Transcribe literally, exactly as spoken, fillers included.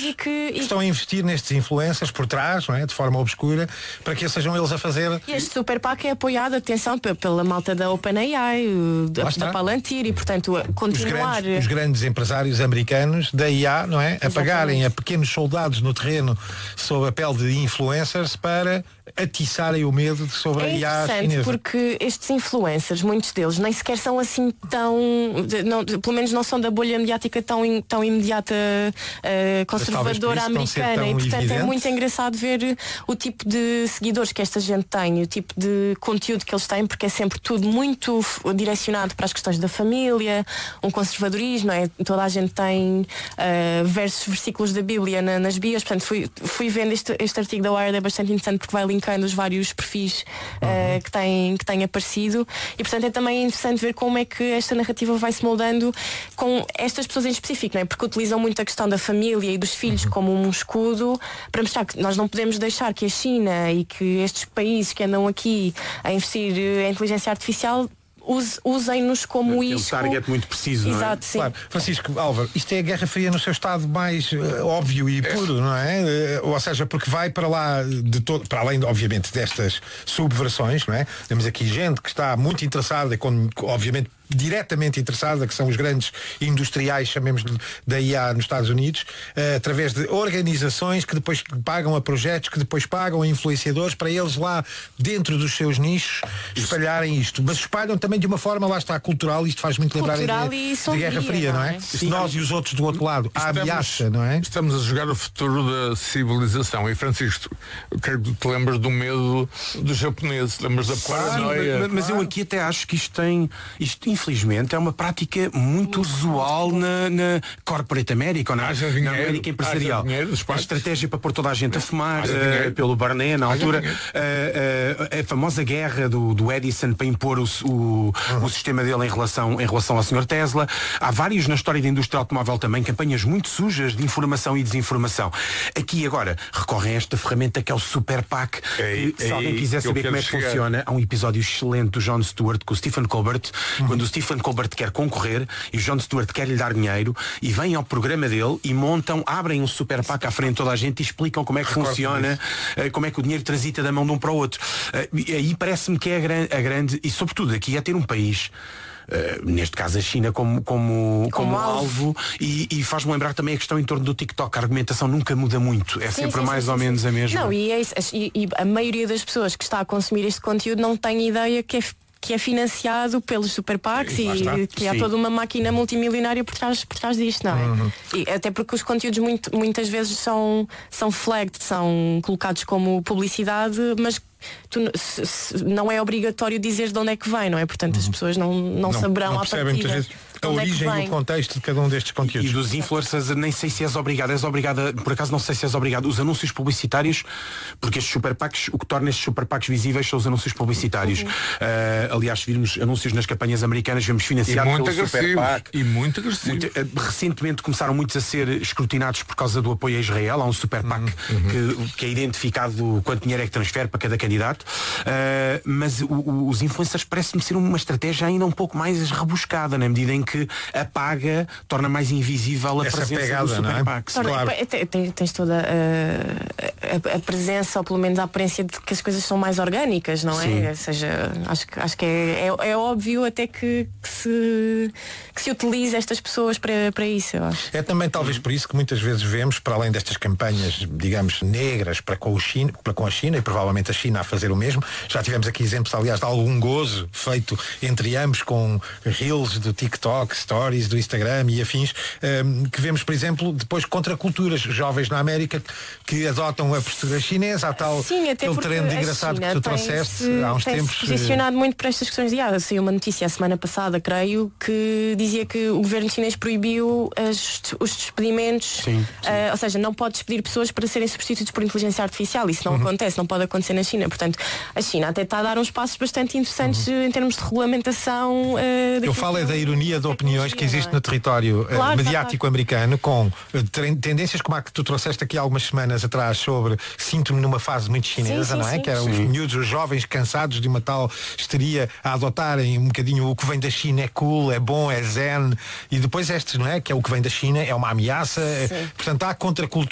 e que... E... estão a investir nestes influencers por trás, não é? De forma obscura, para que sejam eles a fazer... E este Super PAC é apoiado, atenção, pela malta da OpenAI, da, da Palantir, e portanto continuar... Os grandes, os grandes empresários americanos da I A, não é? A pagarem a pequenos soldados no terreno sob a pele de influencers para atiçarem o medo sobre é a I A interessante chinesa. Porque estes influencers, muitos deles, nem sequer são assim tão... Não, pelo menos não são da bolha mediática tão, tão imediata, uh, conservadora americana. E portanto evidente. É muito engraçado ver o tipo de seguidores que esta gente tem, o tipo de conteúdo que eles têm, porque é sempre tudo muito direcionado para as questões da família, um conservadorismo, não é? Toda a gente tem uh, versos, versículos da Bíblia na, nas bios. Portanto fui, fui vendo este, este artigo da Wired, é bastante interessante porque vai linkando os vários perfis uh, uhum. que, têm, que têm aparecido, e portanto é também interessante ver como é que esta narrativa vai se moldando com estas pessoas em específico, não é? Porque utilizam muito a questão da família e dos filhos uhum. como um escudo para mostrar que nós não podemos deixar que a China e que estes países que andam aqui a investir em inteligência artificial usem-nos como Aquele isco. target muito preciso. Exato, não é? sim. Claro. Francisco Álvaro, isto é a Guerra Fria no seu estado mais uh, óbvio e puro, não é? Uh, ou seja, porque vai para lá de todo, para além, obviamente, destas subversões, não é? Temos aqui gente que está muito interessada, com, obviamente, diretamente interessada, que são os grandes industriais, chamemos da I A nos Estados Unidos, uh, através de organizações que depois pagam a projetos, que depois pagam a influenciadores para eles lá dentro dos seus nichos espalharem isto. Mas espalham também de uma forma, lá está, cultural, isto faz muito lembrar cultural a ideia de Guerra Fria, não é? Sim. Nós e os outros do outro lado, a ameaça, não é? Estamos a jogar o futuro da civilização. E Francisco, creio que te lembras do medo dos japoneses, lembras da paranoia. Mas, mas eu aqui até acho que isto tem, isto infelizmente é uma prática muito usual na, na corporate America, ou na, dinheiro, na América empresarial. Dinheiro, a estratégia para pôr toda a gente a fumar, uh, pelo Barnett na altura, uh, uh, a famosa guerra do, do Edison para impor o, o, uhum. o sistema dele em relação, em relação ao senhor Tesla. Há vários na história da indústria automóvel também, campanhas muito sujas de informação e desinformação. Aqui agora recorrem a esta ferramenta que é o Super PAC. Ei, que, se ei, alguém quiser saber como é que chegar. funciona, há um episódio excelente do Jon Stewart com o Stephen Colbert, uhum. quando o Stephen Colbert quer concorrer e o Jon Stewart quer lhe dar dinheiro, e vêm ao programa dele e montam, abrem um Super PAC à frente de toda a gente e explicam como é que Recordo funciona, uh, como é que o dinheiro transita da mão de um para o outro. Uh, e aí parece-me que é a, gran, a grande, e sobretudo aqui é ter um país, Uh, neste caso a China como, como, como, como alvo, alvo e, e faz-me lembrar também a questão em torno do TikTok. A argumentação nunca muda muito, é sim, sempre sim, mais sim, ou sim, menos sim. a mesma. Não, e, é isso, e, e a maioria das pessoas que está a consumir este conteúdo não tem ideia que é que é financiado pelos super PACs e que há toda uma máquina multimilionária por trás, por trás disto, não é? Uhum. E até porque os conteúdos muito, muitas vezes são, são flagged, são colocados como publicidade, mas tu, se, se, não é obrigatório dizer de onde é que vem, não é? Portanto, as pessoas não, não, não saberão não à partida a origem é e o contexto de cada um destes conteúdos. E dos influencers, nem sei se és obrigado, és obrigada, por acaso não sei se és obrigado, os anúncios publicitários, porque estes super PACs, o que torna estes super PACs visíveis são os anúncios publicitários. Uhum. Uh, aliás, se virmos anúncios nas campanhas americanas, vemos financiados pelo super PAC. E muito agressivo. Muito, uh, recentemente começaram muitos a ser escrutinados por causa do apoio a Israel. Há um super PAC uhum. que, que é identificado quanto dinheiro é que transfere para cada candidato. Uh, mas o, o, os influencers parece-me ser uma estratégia ainda um pouco mais rebuscada, na medida em que apaga, torna mais invisível a essa presença pegada, do super PAC. É? Claro. Tens, tens toda a, a, a presença, ou pelo menos a aparência de que as coisas são mais orgânicas, não é? Sim. Ou seja, acho, acho que é, é, é óbvio até que, que, se, que se utilize estas pessoas para, para isso, eu acho. É também talvez por isso que muitas vezes vemos, para além destas campanhas, digamos, negras para com, o China, para com a China, e provavelmente a China a fazer o mesmo, já tivemos aqui exemplos, aliás, de algum gozo feito entre ambos com reels do TikTok, stories do Instagram e afins, um, que vemos, por exemplo, depois contraculturas jovens na América que adotam a postura chinesa, a tal Sim, até aquele trend engraçado que tu trouxeste há uns tempos. Posicionado muito por estas questões de ah, saiu uma notícia a semana passada, creio, que dizia que o governo chinês proibiu as, os despedimentos, sim, sim. Uh, ou seja, não pode despedir pessoas para serem substituídos por inteligência artificial. Isso não uhum. acontece, não pode acontecer na China. Portanto, a China até está a dar uns passos bastante interessantes uhum. em termos de regulamentação. Uh, Eu falo é da ironia de opiniões que existe no território claro, uh, mediático claro. americano, com uh, tendências como a que tu trouxeste aqui há algumas semanas atrás sobre sinto-me numa fase muito chinesa, sim, sim, não é? Sim. Que eram os miúdos, os jovens cansados de uma tal histeria a adotarem um bocadinho o que vem da China é cool, é bom, é zen, e depois estes, não é? Que é o que vem da China, é uma ameaça, é, portanto há contracultura